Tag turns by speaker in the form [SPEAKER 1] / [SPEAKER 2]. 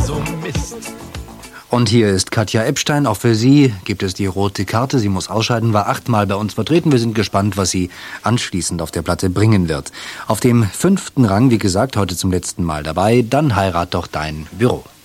[SPEAKER 1] so Mist.
[SPEAKER 2] Und hier ist Katja Epstein. Auch für Sie gibt es die rote Karte. Sie muss ausscheiden, war 8-mal bei uns vertreten. Wir sind gespannt, was sie anschließend auf der Platte bringen wird. Auf dem 5. Rang, wie gesagt, heute zum letzten Mal dabei. Dann heirat doch dein Büro.